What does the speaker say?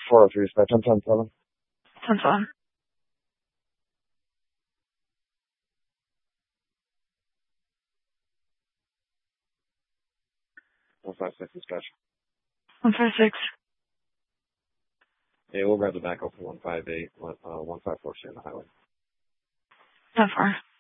403 dispatch. I'm 10-7. 10-7. Dispatch. 156. Yeah, we'll grab the backhoe for 158, 154 on the highway. How far?